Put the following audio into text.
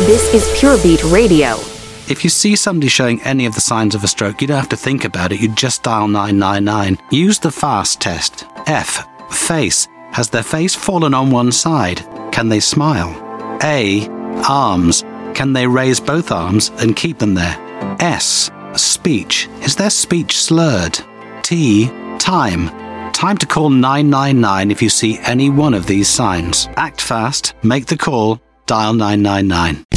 This is Pure Beat Radio. If you see somebody showing any of the signs of a stroke, you don't have to think about it. You just dial 999. Use the FAST test. F. Face. Has their face fallen on one side? Can they smile? A. Arms. Can they raise both arms and keep them there? S. Speech. Is their speech slurred? T. Time. Time to call 999 if you see any one of these signs. Act fast, make the call, dial 999.